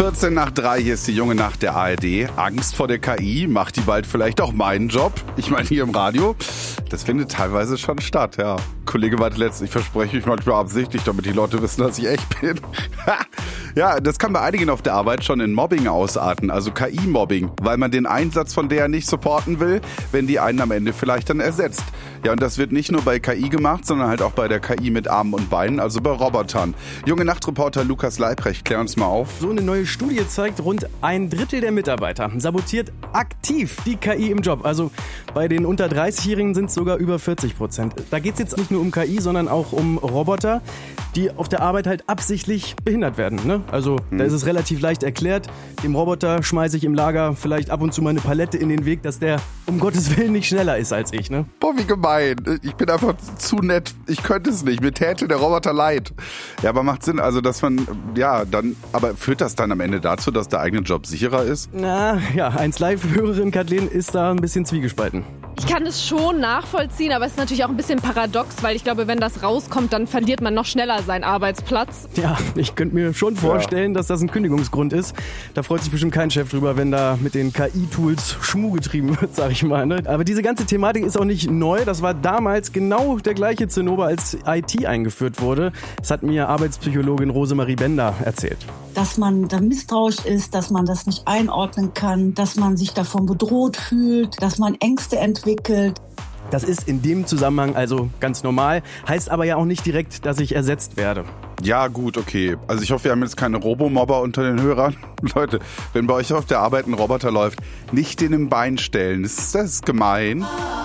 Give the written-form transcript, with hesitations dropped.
14 nach 3, hier ist die junge Nacht der ARD. Angst vor der KI, macht die bald vielleicht auch meinen Job? Ich meine hier im Radio. Das findet teilweise schon statt, ja. Kollege meinte letztens, ich verspreche mich manchmal absichtlich, damit die Leute wissen, dass ich echt bin. Ja, das kann bei einigen auf der Arbeit schon in Mobbing ausarten, also KI-Mobbing, weil man den Einsatz von der nicht supporten will, wenn die einen am Ende vielleicht dann ersetzt. Ja, und das wird nicht nur bei KI gemacht, sondern halt auch bei der KI mit Armen und Beinen, also bei Robotern. Junge Nachtreporter Lukas Leibrecht, klär uns mal auf. So eine neue Studie zeigt, rund 1/3 der Mitarbeiter sabotiert aktiv die KI im Job. Also bei den unter 30-Jährigen sind es sogar über 40%. Da geht es jetzt nicht nur um KI, sondern auch um Roboter, die auf der Arbeit halt absichtlich behindert werden. Ne? Also da ist es relativ leicht erklärt. Dem Roboter schmeiße ich im Lager vielleicht ab und zu mal eine Palette in den Weg, dass der um Gottes Willen nicht schneller ist als ich. Ne? Boah, wie gemein. Ich bin einfach zu nett. Ich könnte es nicht. Mir täte der Roboter leid. Ja, aber macht Sinn, also dass man, ja, dann, aber führt das dann am Ende dazu, dass der eigene Job sicherer ist? Na ja, 1Live-Hörerin Kathleen ist da ein bisschen zwiegespalten. Ich kann es schon nachvollziehen, aber es ist natürlich auch ein bisschen paradox, weil ich glaube, wenn das rauskommt, dann verliert man noch schneller seinen Arbeitsplatz. Ja, ich könnte mir schon vorstellen, dass das ein Kündigungsgrund ist. Da freut sich bestimmt kein Chef drüber, wenn da mit den KI-Tools Schmuh getrieben wird, sag ich mal. Ne? Aber diese ganze Thematik ist auch nicht neu. Das war damals genau der gleiche Zinnober, als IT eingeführt wurde. Das hat mir Arbeitspsychologin Rosemarie Bender erzählt. Dass man da misstrauisch ist, dass man das nicht einordnen kann, dass man sich davon bedroht fühlt, dass man Ängste entwickelt. Das ist in dem Zusammenhang also ganz normal, heißt aber ja auch nicht direkt, dass ich ersetzt werde. Ja, gut, okay. Also ich hoffe, wir haben jetzt keine Robomobber unter den Hörern. Leute, wenn bei euch auf der Arbeit ein Roboter läuft, nicht den im Bein stellen. Das ist gemein.